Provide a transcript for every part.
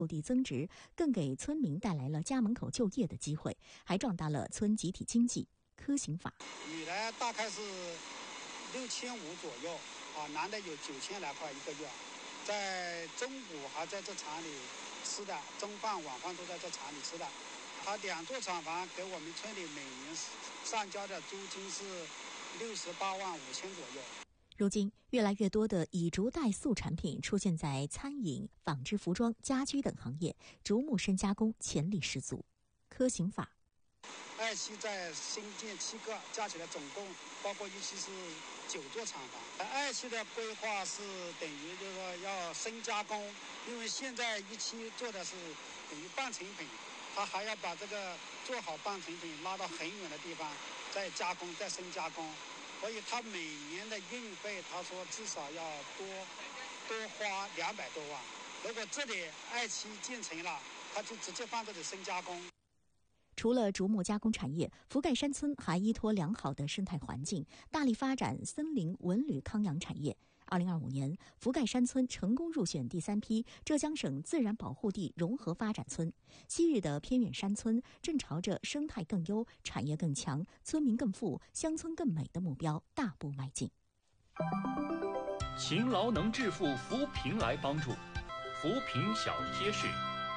土地增值，更给村民带来了家门口就业的机会，还壮大了村集体经济。科刑法女的大概是6500左右啊，男的有9000来块一个月，在中午还在这厂里吃的，中饭晚饭都在这厂里吃的。他2座厂房给我们村里每年上交的租金是68万5千左右。 如今，越来越多的以竹代塑产品出现在餐饮、纺织服装、家居等行业，竹木深加工潜力十足。科刑法爱期在新建7个，加起来总共包括一期是9座厂房。爱期的规划是等于就是说要深加工，因为现在一期做的是等于半成品，他还要把这个做好半成品拉到很远的地方再加工，再深加工。所以他每年的运费，他说至少要多花200多万。如果这里爱期建成了，他就直接放这里深加工。 除了竹木加工产业，福盖山村还依托良好的生态环境，大力发展森林文旅康养产业。2025年，福盖山村成功入选第3批浙江省自然保护地融合发展村。昔日的偏远山村正朝着生态更优、产业更强、村民更富、乡村更美的目标大步迈进。 勤劳能致富，扶贫来帮助。扶贫小贴士。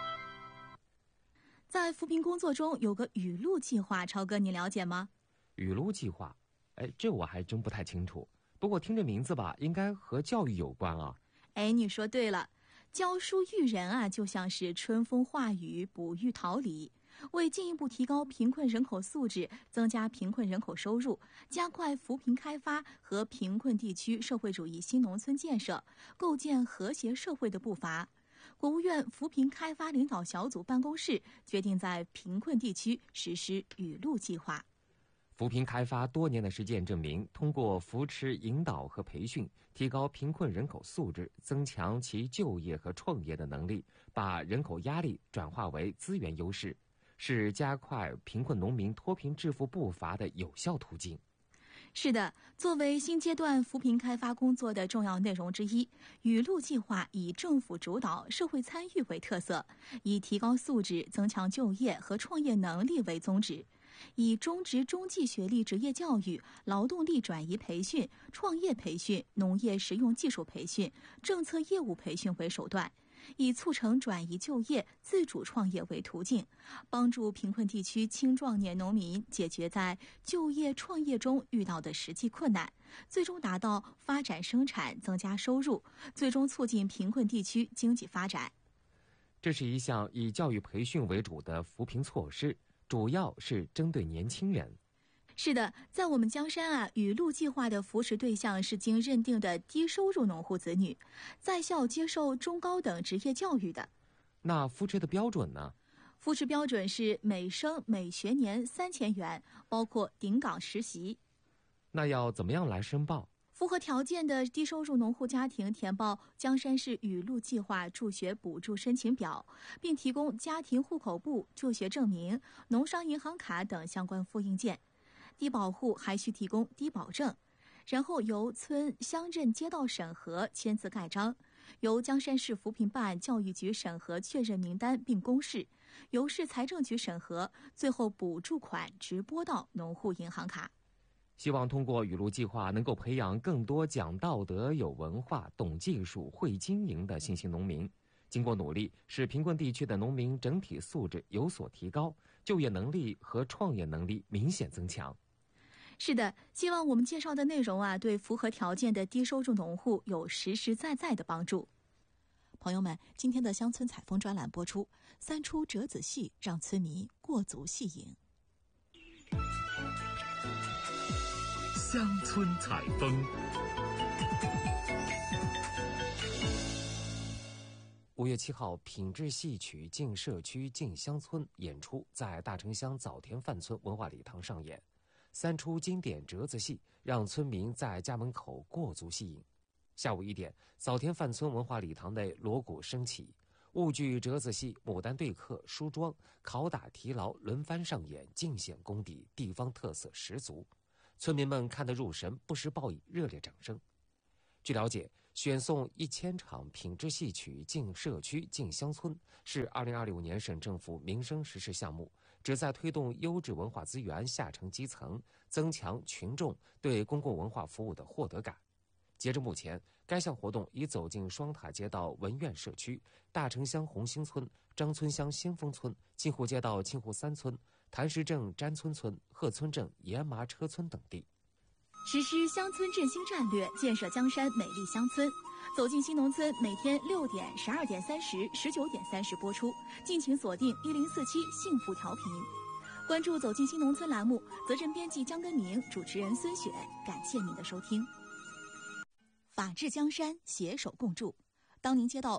在扶贫工作中有个雨露计划，超哥你了解吗？ 雨露计划，这我还真不太清楚。不过听这名字吧，应该和教育有关啊。 你说对了，教书育人啊，就像是春风化雨，哺育桃李。为进一步提高贫困人口素质，增加贫困人口收入，加快扶贫开发和贫困地区社会主义新农村建设，构建和谐社会的步伐，国务院扶贫开发领导小组办公室决定在贫困地区实施雨露计划。 扶贫开发多年的实践证明，通过扶持、引导和培训，提高贫困人口素质，增强其就业和创业的能力，把人口压力转化为资源优势，是加快贫困农民脱贫致富步伐的有效途径。 是的，作为新阶段扶贫开发工作的重要内容之一，雨露计划以政府主导、社会参与为特色，以提高素质、增强就业和创业能力为宗旨，以中职中技学历职业教育、劳动力转移培训、创业培训、农业实用技术培训、政策业务培训为手段，以促成转移就业、自主创业为途径，帮助贫困地区青壮年农民解决在就业创业中遇到的实际困难，最终达到发展生产、增加收入，最终促进贫困地区经济发展。 这是一项以教育培训为主的扶贫措施，主要是针对年轻人。 是的，在我们江山啊，雨露计划的扶持对象是经认定的低收入农户子女，在校接受中高等职业教育的。 那扶持的标准呢？ 扶持标准是每生每学年3000元，包括顶岗实习。 那要怎么样来申报？ 符合条件的低收入农户家庭填报江山市雨露计划助学补助申请表，并提供家庭户口簿、就学证明、农商银行卡等相关复印件。低保户还需提供低保证，然后由村乡镇街道审核签字盖章，由江山市扶贫办教育局审核确认名单并公示，由市财政局审核，最后补助款直拨到农户银行卡。 希望通过雨露计划能够培养更多讲道德、有文化、懂技术、会经营的新兴农民。经过努力，使贫困地区的农民整体素质有所提高，就业能力和创业能力明显增强。 是的，希望我们介绍的内容啊，对符合条件的低收入农户有实实在在的帮助。 朋友们，今天的乡村采风专栏播出，3出折子戏让村民过足戏瘾。 乡村采风。 5月7号，品质戏曲进社区进乡村演出在大城乡枣田范村文化礼堂上演，3出经典折子戏让村民在家门口过足戏瘾。下午1点，枣田范村文化礼堂内锣鼓升起，婺剧折子戏、牡丹对客、梳妆、拷打提牢轮番上演，尽显功底，地方特色十足。村民们看得入神，不时报以热烈掌声。据了解， 选送1000场品质戏曲进社区、进乡村，是2025年省政府民生实事项目，旨在推动优质文化资源下沉基层，增强群众对公共文化服务的获得感。截至目前，该项活动已走进双塔街道文苑社区、大城乡红星村、张村乡先锋村、清湖街道清湖3村、潭石镇詹村村、鹤村镇野马车村等地。 实施乡村振兴战略，建设江山美丽乡村。走进新农村每天6点、12点30、19点30播出，敬请锁定1047幸福调频。关注走进新农村栏目，责任编辑江根明，主持人孙雪，感谢您的收听。法治江山，携手共筑。当您接到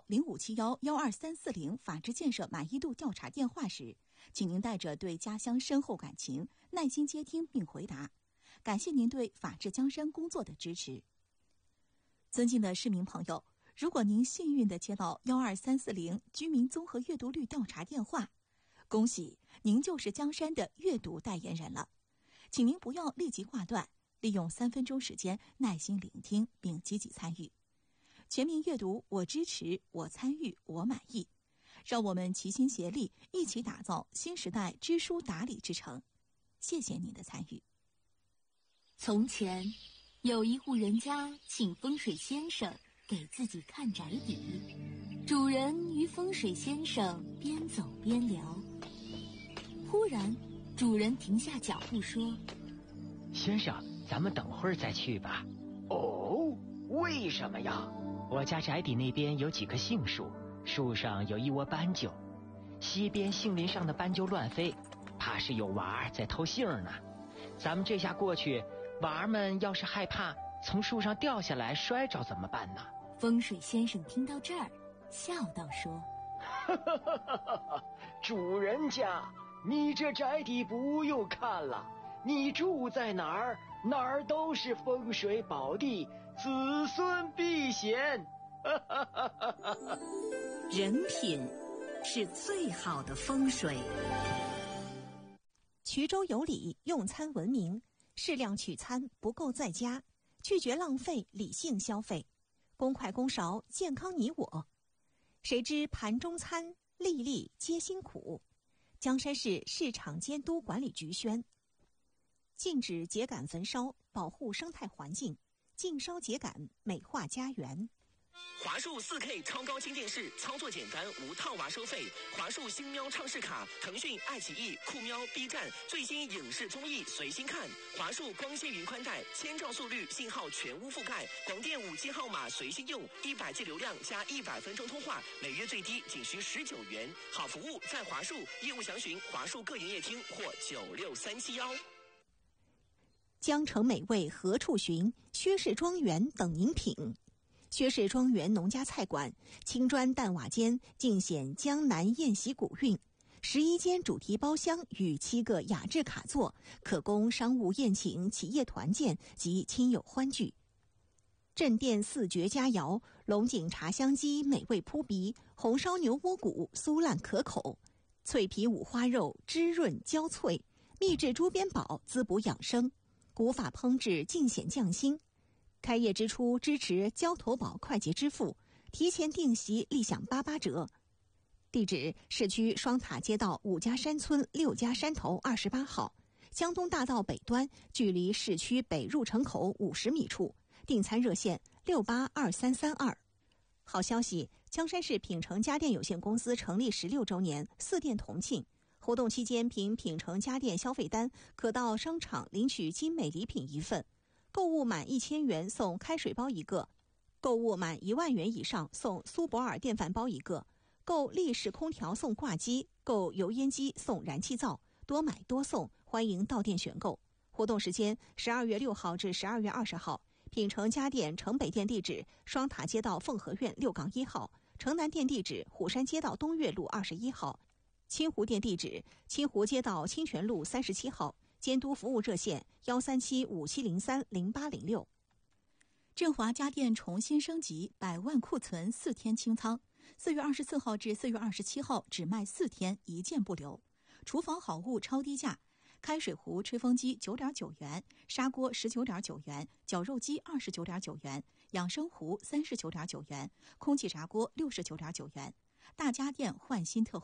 0571-12340法治建设满意度调查电话时，请您带着对家乡深厚感情，耐心接听并回答。感谢您对法治江山工作的支持。尊敬的市民朋友，如果您幸运地接到12340居民综合阅读率调查电话，恭喜您就是江山的阅读代言人了。请您不要立即挂断，利用3分钟时间耐心聆听并积极参与。全民阅读，我支持，我参与，我满意。让我们齐心协力，一起打造新时代知书达理之城。谢谢您的参与。 从前，有一户人家请风水先生给自己看宅邸，主人与风水先生边走边聊。忽然，主人停下脚步说：“ 先生，咱们等会儿再去吧。”“ 哦，为什么呀？”“ 我家宅邸那边有几棵杏树，树上有一窝斑鸠，西边杏林上的斑鸠乱飞，怕是有娃儿在偷杏呢。咱们这下过去，娃儿们要是害怕从树上掉下来摔着怎么办呢？” 风水先生听到这儿，笑道说：“ 主人家，你这宅邸不用看了，你住在哪儿，哪儿都是风水宝地，子孙避险。” 人品是最好的风水。 衢州有礼，用餐文明，适量取餐，不够在家，拒绝浪费，理性消费，公筷公勺，健康你我。谁知盘中餐，粒粒皆辛苦。江山市市场监督管理局宣：禁止秸秆焚烧，保护生态环境，禁烧秸秆，美化家园。 华数 4K 超高清电视，操作简单，无套娃收费。华数星喵畅视卡，腾讯、爱奇艺、酷喵、B 站最新影视综艺随心看。华数光纤云宽带，1000兆速率，信号全屋覆盖，广电5G号码随心用，100G 流量加100分钟通话，每月最低仅需19元。好服务在华数，业务详询华数各营业厅或96371。 江城美味何处寻？薛氏庄园等您品。薛氏庄园农家菜馆，青砖淡瓦间，尽显江南宴席古韵。11间主题包厢与7个雅致卡座，可供商务宴请、企业团建及亲友欢聚。镇店4绝佳肴：龙井茶香鸡美味扑鼻，红烧牛窝骨酥烂可口，脆皮五花肉汁润焦脆，秘制猪鞭煲滋补养生，古法烹制尽显匠心。开业之初支持交投保快捷支付，提前订席立享88折。地址：市区双塔街道5家山村6家山头28号，江东大道北端，距离市区北入城口50米处。订餐热线682332。好消息，江山市品城家电有限公司成立16周年，4店同庆。活动期间，凭品城家电消费单，可到商场领取精美礼品1份。购物满1000元送开水包1个，购物满1万元以上送苏泊尔电饭煲1个，购立式空调送挂机，购油烟机送燃气灶，多买多送，欢迎到店选购。活动时间12月6号至12月20号。品城家电城北店地址：双塔街道凤和苑6-1号，城南店地址：虎山街道东岳路21号，清湖店地址：清湖街道清泉路37号。监督服务热线13757030806。 振华家电重新升级，100万库存4天清仓，4月24号至4月27号只卖4天，一件不留。厨房好物超低价， 开水壶吹风机9.9元，砂锅19.9元，绞肉机29.9元，养生壶39.9元，空气炸锅69.9元。大家电换新特惠